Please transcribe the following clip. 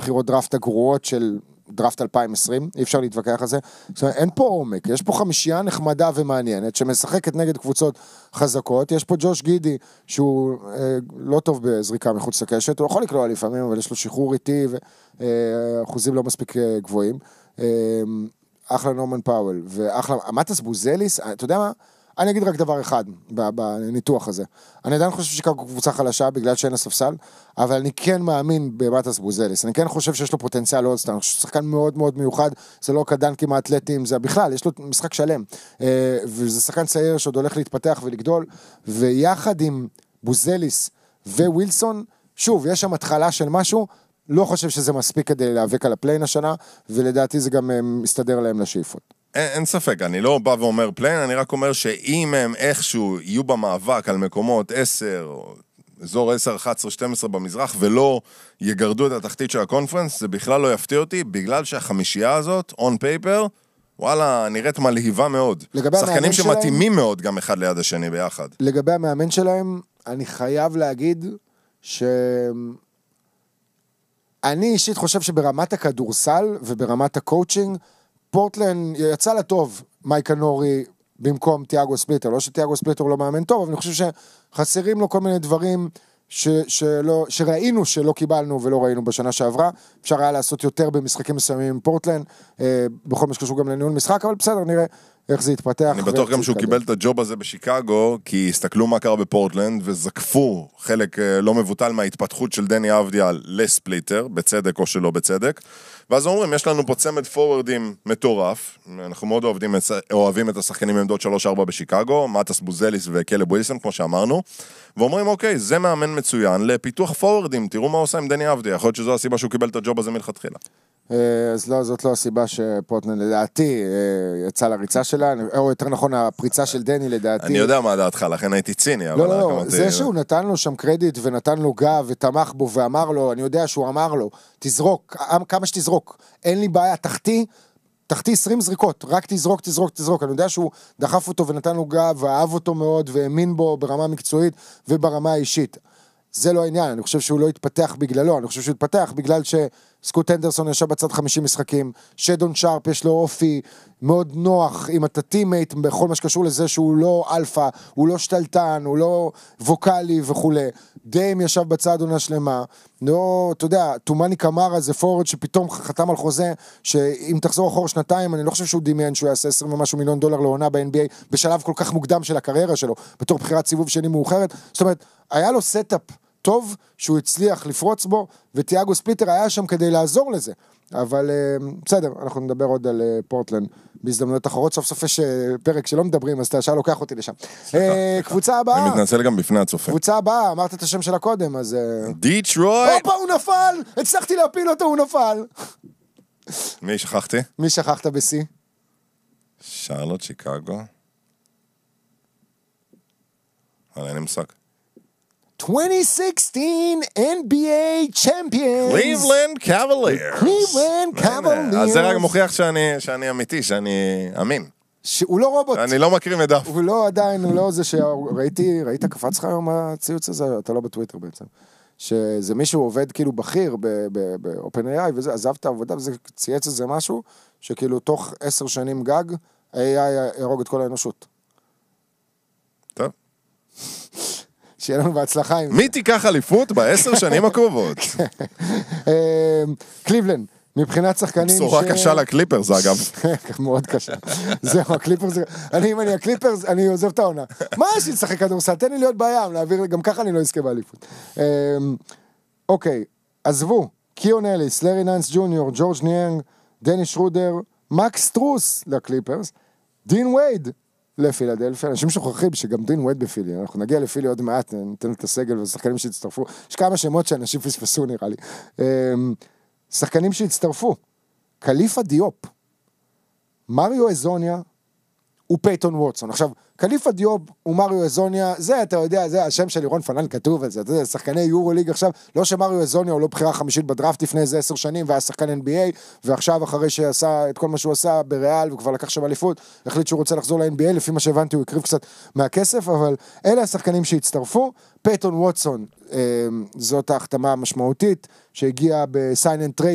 הבחירות דראפט הגרועות של דראפט 2020, אי אפשר להתווכח על זה. זאת אומרת, אין פה עומק, יש פה חמישייה נחמדה ומעניינת, שמשחקת נגד קבוצות חזקות, יש פה ג'וש גידי, שהוא לא טוב בזריקה מחוץ לקשת, הוא יכול לקלוע לפעמים, אבל יש לו שחרור איטי, ואחוזים לא מספיק גבוהים, אחלה נורמן פאוול, ואחלה, אמטס בוזליס, אתה יודע מה? אני אגיד רק דבר אחד בניתוח הזה. אני עדיין חושב ששיקגו קבוצה חלשה בגלל שאין הספסל, אבל אני כן מאמין במטס בוזליס. אני כן חושב שיש לו פוטנציאל אולסטאר. אני חושב ששחקן מאוד מאוד מיוחד, זה לא קדנקים האתלטיים, זה בכלל, יש לו משחק שלם. וזה שחקן צעיר שעוד הולך להתפתח ולגדול, ויחד עם בוזליס ווילסון, שוב, יש שם התחלה של משהו, לא חושב שזה מספיק כדי להיאבק על הפליין השנה, ולדעתי זה גם מסתדר להם לשאיפות. אין ספק, אני לא בא ואומר פליין, אני רק אומר שאם הם איכשהו יהיו במאבק על מקומות 10, אזור 10, 11, 12 במזרח, ולא יגרדו את התחתית של הקונפרנס, זה בכלל לא יפתיע אותי, בגלל שהחמישייה הזאת, on paper, וואלה, נראית מלהיבה מאוד. שחקנים שמתאימים מאוד גם אחד ליד השני ביחד. לגבי המאמן שלהם, אני חייב להגיד אני אישית חושב שברמת הכדורסל וברמת הקואוצ'ינג, פורטלנד יצא לטוב מייקה נורי במקום תיאגו ספליטר, לא שתיאגו ספליטר לא מאמן טוב, אבל אני חושב שחסרים לו כל מיני דברים שראינו שלא קיבלנו ולא ראינו בשנה שעברה, אפשר היה לעשות יותר במשחקים מסוימים עם פורטלנד, בכל מה שקשור גם לניהול משחק, אבל בסדר, נראה איך זה יתפתח. אני בטוח גם שהוא קיבל את הג'וב הזה בשיקגו, כי הסתכלו מה קרה בפורטלנד, וזקפו חלק לא מבוטל מההתפתחות של דני אבדיה לספליטר, בצדק או שלא בצדק, ואז אומרים, יש לנו פה צמד פורורדים מטורף, אנחנו מאוד אוהבים את השחקנים בעמדות 3-4 בשיקגו, מטס בוזליס וקלב ווילסון, כמו שאמרנו, ואומרים, אוקיי, זה מאמן מצוין לפיתוח פורורדים, תראו מה עושה עם דני אבדיה, יכול להיות שזו הסיבה שהוא קיבל את הג'וב הזה מלכתחילה. אז לא, זאת לא הסיבה שפורטלנד לדעתי יצא לריצה שלה, או יותר נכון הפריצה של דני לדעתי. אני יודע מה דעתך, לכן הייתי ציני. לא, זה שהוא נתן לו שם קרדיט ונתן לו גב ותמך בו ואמר לו, אני יודע שהוא אמר לו, תזרוק, כמה שתזרוק, אין לי בעיה, תחתי 20 זריקות, רק תזרוק, אני יודע שהוא דחף אותו ונתן לו גב ואהב אותו מאוד והאמין בו ברמה מקצועית וברמה האישית. זה לא העניין, אני חושב שהוא לא התפתח בגללו, אני חושב שהוא התפתח בגלל שסקוט אנדרסון ישב בצד 50 משחקים, שדון שרפ יש לו אופי מאוד נוח עם הטטימייט, בכל מה שקשור לזה שהוא לא אלפא, הוא לא שתלטן, הוא לא ווקלי וכו'. דיים ישב בצד עונה שלמה, לא, אתה יודע, תומני קמרה זה פורד שפתאום חתם על חוזה, שאם תחזור אחורה שנתיים, אני לא חושב שהוא דמיין שהוא יעשה 20 ומשהו מיליון דולר לעונה ב-NBA, בשלב כל כך מוקדם של הקריירה שלו, בתור בחירת סיבוב שני מאוחרת, זאת אומרת, היה לו סטאפ טוב שהוא הצליח לפרוץ בו, ותיאגו ספליטר היה שם כדי לעזור לזה. אבל בסדר, אנחנו נדבר עוד על פורטלנד בהזדמנויות אחרות, סוף סוף יש פרק שלא מדברים, אז אתה ישר לוקח אותי לשם. קבוצה הבאה. אני מתנצל גם בפני הצופה. קבוצה הבאה, אמרת את השם שלה קודם, אז... דיטרויט! הופה, הוא נפל! הצלחתי להפיל אותו, הוא נפל! מי שכחתי? מי שכחת ב-C? שרלוט, שיקגו. אבל אין מושג. 2016 NBA Champions. Cleveland Cavaliers. Cleveland Cavaliers. אז זה רק מוכיח שאני אמיתי, שאני אמין. הוא לא רובוט. אני לא מקריא מדף. הוא לא עדיין, הוא לא זה ראית קפץ לך היום הציוץ הזה? אתה לא בטוויטר בעצם. שזה מישהו עובד כאילו בכיר ב-OpenAI וזה, עזב את העבודה וזה צייץ איזה משהו, שכאילו תוך 10 שנים גג, AI ירוג את כל האנושות. טוב. שיהיה לנו בהצלחה. מי תיקח אליפות ב10 שנים הקרובות? קליבלנד, מבחינת שחקנים בשורה קשה לקליפרס, אגב. מאוד קשה. זהו, הקליפרס, אם אני הקליפרס, אני עוזב את העונה. מה יש לי לשחק כדורסל? תן לי להיות בים, להעביר, גם ככה אני לא אזכה באליפות. אוקיי, עזבו, קיון אליס, לארי נאנס ג'וניור, ג'ורג' ניאנג, דני שרודר, מקס טרוס לקליפרס, דין וייד, לפילדלפיה, אנשים שוכחים שגם דין וייד בפילי, אנחנו נגיע לפילי עוד מעט, ניתן את הסגל ושחקנים שהצטרפו, יש כמה שמות שאנשים פספסו נראה לי, שחקנים שהצטרפו, קליפה דיופ, מריו אזוניה ופייטון ווטסון, עכשיו, קליפה דיופ ומריו אזוניה, זה אתה יודע, זה השם של לירון פנן כתוב על זה, זה שחקני יורו ליג עכשיו, לא שמריו אזוניה הוא לא בחירה חמישית בדראפט לפני איזה 10 שנים, והיה שחקן NBA, ועכשיו אחרי שעשה את כל מה שהוא עשה בריאל, וכבר לקח שם אליפות, החליט שהוא רוצה לחזור ל-NBA, לפי מה שהבנתי הוא הקריב קצת מהכסף, אבל אלה השחקנים שהצטרפו, פייטון ווטסון, זאת ההחתמה המשמעותית, שהגיעה ב-sign and trade,